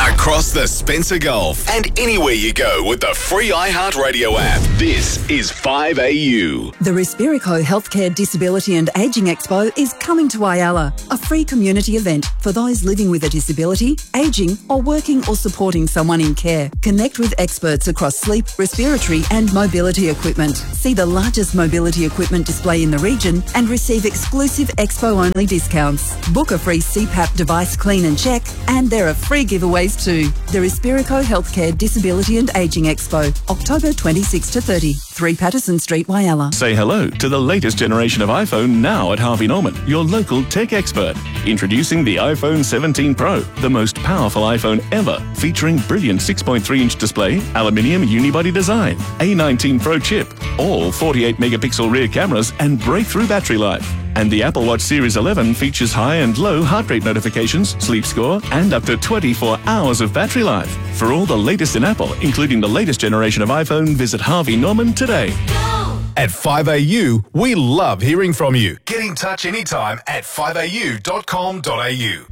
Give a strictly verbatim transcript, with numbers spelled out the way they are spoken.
Across the Spencer Gulf and anywhere you go with the free iHeartRadio app. This is five A U. The Respirico Healthcare Disability and Ageing Expo is coming to Whyalla, a free community event for those living with a disability, ageing or working or supporting someone in care. Connect with experts across sleep, respiratory and mobility equipment. See the largest mobility equipment display in the region and receive exclusive expo-only discounts. Book a free C PAP device clean and check, and there are free giveaways too. The Respirico Healthcare Disability and Ageing Expo, October twenty-sixth to thirtieth, three Patterson Street, Whyalla. Say hello to the latest generation of iPhone now at Harvey Norman, your local tech expert. Introducing the iPhone seventeen Pro, the most powerful iPhone ever, featuring brilliant six point three inch display, aluminium unibody design, A nineteen Pro chip, all forty-eight megapixel rear cameras and breakthrough battery life. And the Apple Watch Series eleven features high and low heart rate notifications, sleep score, and up to twenty-four hours of battery life. For all the latest in Apple, including the latest generation of iPhone, visit Harvey Norman today. At five A U, we love hearing from you. Get in touch anytime at five a u dot com dot a u.